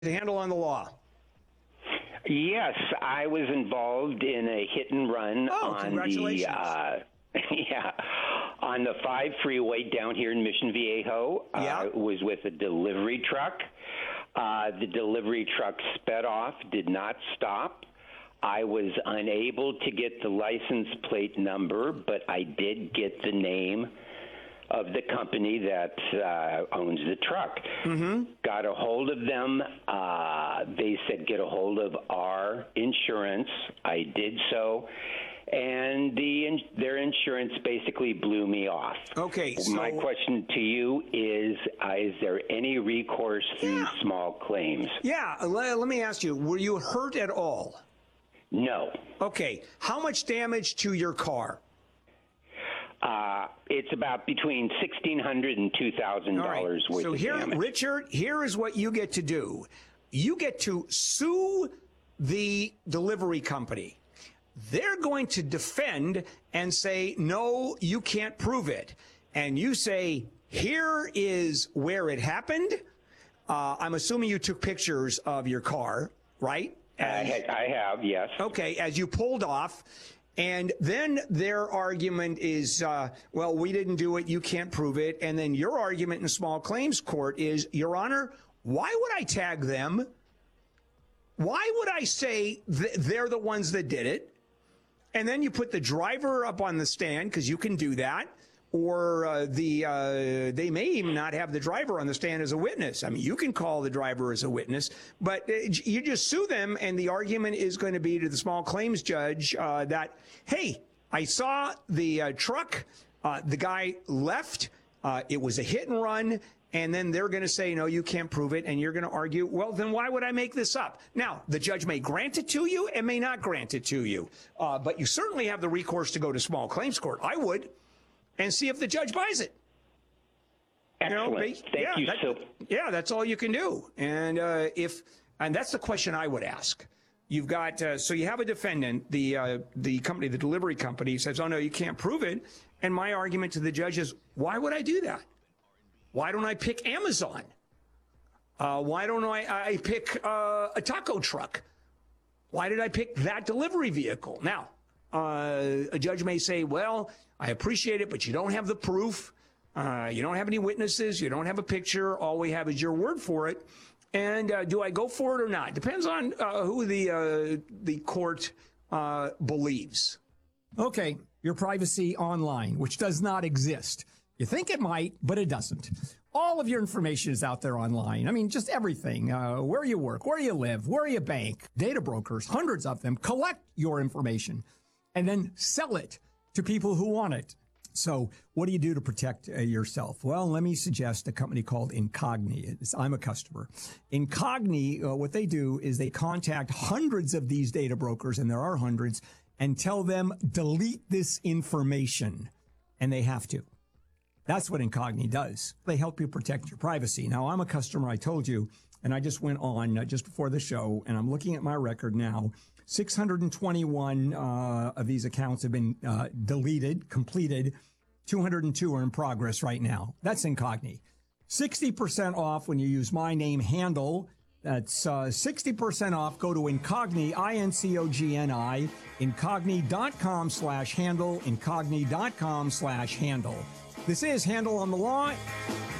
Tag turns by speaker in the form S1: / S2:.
S1: Handle on the law.
S2: Yes, I was involved in a hit and run on
S1: congratulations.
S2: On the 5 freeway down here in Mission Viejo. It was with a delivery truck. The delivery truck sped off, did not stop. I was unable to get the license plate number, but I did get the name of the company that owns the truck. Got a hold of them. They said get a hold of our insurance. I did so, and their insurance basically blew me off.
S1: Okay. So
S2: my question to you is there any recourse through small claims?
S1: Yeah. Let me ask you, were you hurt at all?
S2: No.
S1: Okay. How much damage to your car?
S2: It's about between $1,600 and $2,000 worth of damage.
S1: Richard, here is what you get to do. You get to sue the delivery company. They're going to defend and say, no, you can't prove it. And you say, here is where it happened. I'm assuming you took pictures of your car, right?
S2: I have, yes.
S1: Okay, as you pulled off. And then their argument is, well, we didn't do it, you can't prove it. And then your argument in small claims court is, Your Honor, why would I tag them? Why would I say they're the ones that did it? And then you put the driver up on the stand, because you can do that. Or they may even not have the driver on the stand as a witness. I mean, you can call the driver as a witness, but you just sue them, and the argument is going to be to the small claims judge that, hey, I saw the truck, the guy left, it was a hit and run, and then they're going to say, no, you can't prove it, and you're going to argue, well, then why would I make this up? Now, the judge may grant it to you and may not grant it to you, but you certainly have the recourse to go to small claims court. I would. And see if the judge buys it.
S2: Excellent. Thank you.
S1: Yeah, that's all you can do. And and that's the question I would ask. You've got so you have a defendant, the company, the delivery company says, oh no, you can't prove it. And my argument to the judge is, why would I do that? Why don't I pick Amazon? Why don't I pick a taco truck? Why did I pick that delivery vehicle? Now, a judge may say, well, I appreciate it, but you don't have the proof. You don't have any witnesses. You don't have a picture. All we have is your word for it. And do I go for it or not? Depends on who the court believes.
S3: Okay, your privacy online, which does not exist. You think it might, but it doesn't. All of your information is out there online. I mean, just everything. Where you work, where you live, where you bank. Data brokers, hundreds of them, collect your information and then sell it to people who want it. So what do you do to protect yourself? Well, let me suggest a company called Incogni. I'm a customer. Incogni, what they do is they contact hundreds of these data brokers, and there are hundreds, and tell them, delete this information. And they have to. That's what Incogni does. They help you protect your privacy. Now, I'm a customer, I told you, and I just went on just before the show, and I'm looking at my record now. 621 of these accounts have been deleted, completed. 202 are in progress right now. That's Incogni. 60% off when you use my name, Handle. That's 60% off. Go to Incogni, Incogni, Incogni.com/handle, Incogni.com/handle. This is Handle on the Law.